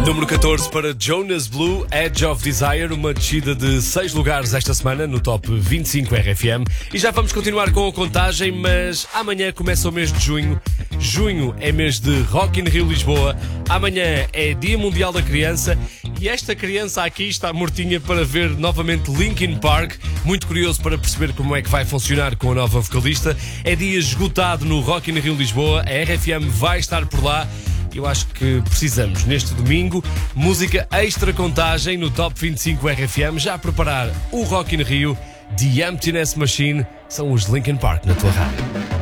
Número 14 para Jonas Blue, Edge of Desire, uma descida de 6 lugares esta semana no Top 25 RFM. E já vamos continuar com a contagem, mas amanhã começa o mês de junho. Junho é mês de Rock in Rio Lisboa. Amanhã é Dia Mundial da Criança e esta criança aqui está mortinha para ver novamente Linkin Park. Muito curioso para perceber como é que vai funcionar com a nova vocalista. É dia esgotado no Rock in Rio Lisboa. A RFM vai estar por lá. Eu acho que precisamos, neste domingo, música extra contagem no Top 25 RFM, já a preparar o Rock in Rio. The Emptiness Machine são os Linkin Park na tua rádio.